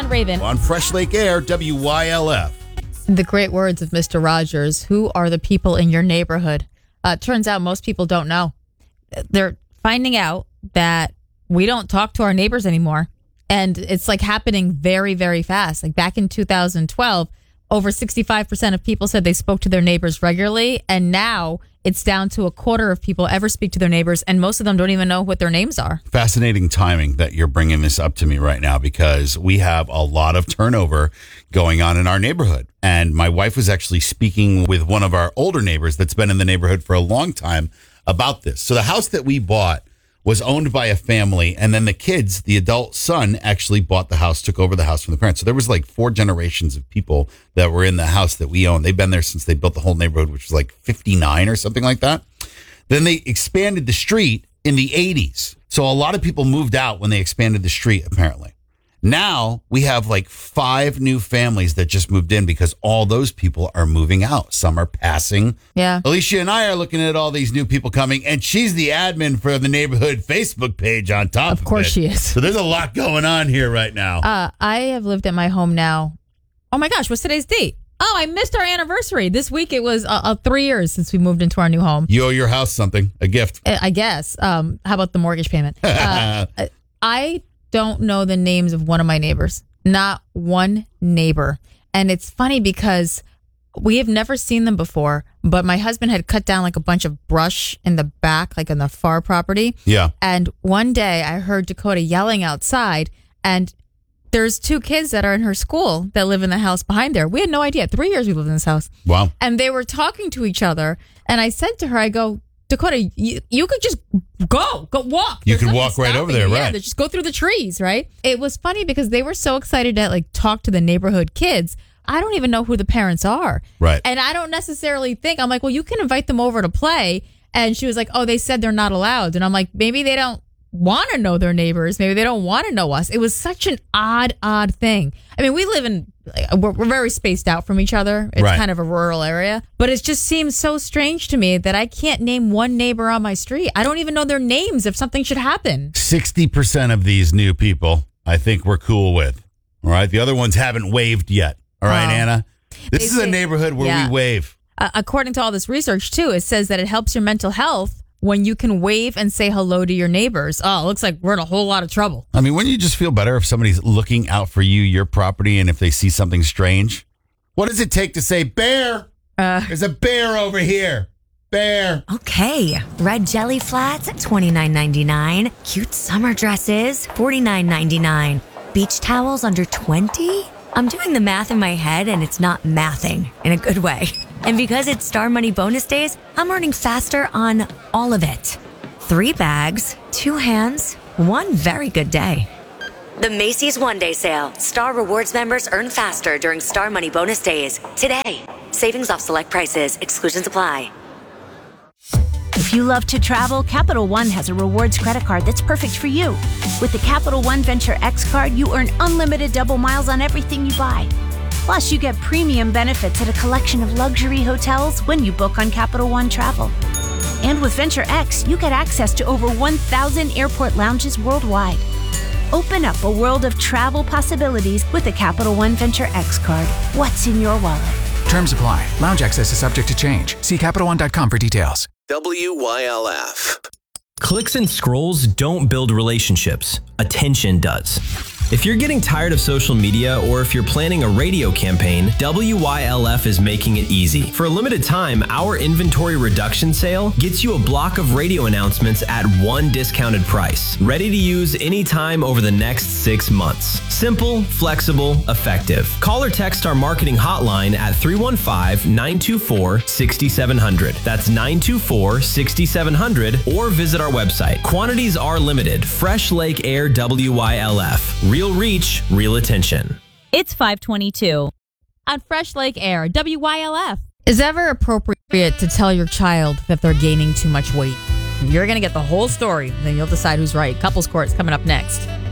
and Raven. On Fresh Lake Air, WYLF. The great words of Mr. Rogers. Who are the people in your neighborhood? Turns out most people don't know. They're finding out that we don't talk to our neighbors anymore. And it's like happening very, very fast. Like back in 2012, over 65% of people said they spoke to their neighbors regularly. And now it's down to a quarter of people ever speak to their neighbors. And most of them don't even know what their names are. Fascinating timing that you're bringing this up to me right now, because we have a lot of turnover going on in our neighborhood. And my wife was actually speaking with one of our older neighbors that's been in the neighborhood for a long time about this. So the house that we bought was owned by a family, and then the kids, the adult son, actually bought the house, took over the house from the parents. So there was like 4 generations of people that were in the house that we own. They've been there since they built the whole neighborhood, which was like 59 or something like that. Then they expanded the street in the 80s. So a lot of people moved out when they expanded the street, apparently. Now we have like 5 new families that just moved in because all those people are moving out. Some are passing. Yeah. Alicia and I are looking at all these new people coming, and she's the admin for the neighborhood Facebook page on top of it. Of course she is. So there's a lot going on here right now. I have lived at my home now. Oh my gosh, what's today's date? Oh, I missed our anniversary. This week it was 3 years since we moved into our new home. You owe your house something, a gift. I guess. How about the mortgage payment? I don't know the names of one of my neighbors. Not one neighbor. And it's funny because we have never seen them before, but my husband had cut down like a bunch of brush in the back, like on the far property. Yeah. And one day I heard Dakota yelling outside, and there's 2 kids that are in her school that live in the house behind there. We had no idea. 3 years we lived in this house. Wow. And they were talking to each other. And I said to her, I go, Dakota, you could just go walk. You There's could nothing walk right over there, stopping you. right? Yeah, just go through the trees, right? It was funny because they were so excited to like talk to the neighborhood kids. I don't even know who the parents are. Right. And I don't necessarily think, I'm like, well, you can invite them over to play. And she was like, oh, they said they're not allowed. And I'm like, maybe they don't want to know their neighbors. Maybe they don't want to know us. It was such an odd thing. I mean, we live in, we're very spaced out from each other. It's Right. kind of a rural area, but it just seems so strange to me that I can't name one neighbor on my street. I don't even know their names if something should happen. 60% of these new people, I think we're cool with. All right. The other ones haven't waved yet. All right, Anna. This is a neighborhood where we wave. According to all this research, too, it says that it helps your mental health when you can wave and say hello to your neighbors. Oh, it looks like we're in a whole lot of trouble. I mean, wouldn't you just feel better if somebody's looking out for you, your property, and if they see something strange? What does it take to say, bear? There's a bear over here. Bear. Okay. Red jelly flats, $29.99. Cute summer dresses, $49.99. Beach towels under $20? I'm doing the math in my head, and it's not mathing in a good way. And because it's Star Money bonus days, I'm earning faster on all of it. 3 bags, 2 hands, 1 very good day. The Macy's One Day Sale. Star Rewards members earn faster during Star Money bonus days. Today. Savings off select prices. Exclusions apply. If you love to travel, Capital One has a rewards credit card that's perfect for you. With the Capital One Venture X card, you earn unlimited double miles on everything you buy. Plus, you get premium benefits at a collection of luxury hotels when you book on Capital One Travel. And with Venture X, you get access to over 1,000 airport lounges worldwide. Open up a world of travel possibilities with the Capital One Venture X card. What's in your wallet? Terms apply. Lounge access is subject to change. See CapitalOne.com for details. WYLF. Clicks and scrolls don't build relationships. Attention does. If you're getting tired of social media or if you're planning a radio campaign, WYLF is making it easy. For a limited time, our inventory reduction sale gets you a block of radio announcements at one discounted price, ready to use anytime over the next 6 months. Simple, flexible, effective. Call or text our marketing hotline at 315-924-6700. That's 924-6700, or visit our website. Quantities are limited. Fresh Lake Air WYLF. Real reach, real attention. It's 522. On Fresh Lake Air, WYLF. Is it ever appropriate to tell your child that they're gaining too much weight? You're going to get the whole story, then you'll decide who's right. Couples Court's coming up next.